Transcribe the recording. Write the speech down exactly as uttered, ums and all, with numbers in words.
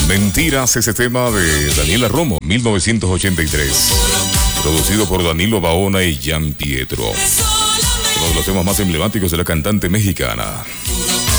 Mentiras, ese tema de Daniela Romo, mil novecientos ochenta y tres. Producido por Danilo Baona y Gian Pietro. Uno de los temas más emblemáticos de la cantante mexicana.